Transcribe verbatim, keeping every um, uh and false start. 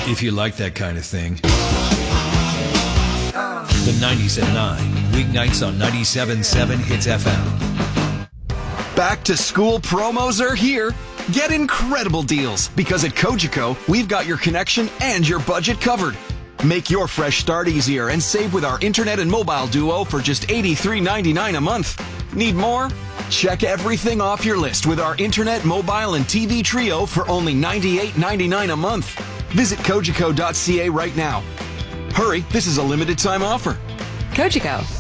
if you like that kind of thing. The nineties at nine, weeknights on ninety-seven point seven Hits F M. Back to school promos are here. Get incredible deals because at Cogeco, we've got your connection and your budget covered. Make your fresh start easier and save with our internet and mobile duo for just eighty-three ninety-nine a month. Need more? Check everything off your list with our internet, mobile, and T V trio for only ninety-eight ninety-nine a month. Visit cogeco dot c a right now. Hurry, this is a limited time offer. Cogeco.